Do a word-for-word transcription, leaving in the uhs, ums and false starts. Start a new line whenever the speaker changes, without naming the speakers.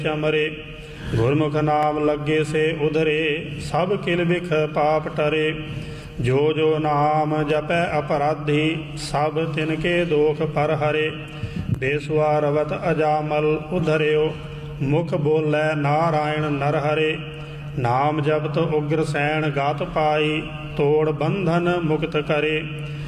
ਅਮਰੇ। ਗੁਰਮੁਖ ਨਾਮ ਲੱਗੇ ਸੇ ਉਧਰੇ, ਸਭ ਕਿਲ ਬਿਖ ਪਾਪ ਟਰੇ। ਜੋ ਜੋ ਨਾਮ ਜਪੈ ਅਪਰਾਧੀ, ਸਭ ਤਿਨਕੇ ਦੋਖ ਪਰ ਹਰੇ। ਬੇਸੁਆ ਰਵਤ ਅਜਾਮਲ ਉਧਰਿਓ, ਮੁਖ ਬੋਲੇ ਨਾਰਾਇਣ ਨਰ ਹਰੇ। ਨਾਮ ਜਪਤ ਉਗਰ ਸੈਣ ਗਾਤ ਪਾਈ, ਤੋੜ ਬੰਧਨ ਮੁਕਤ ਕਰੇ।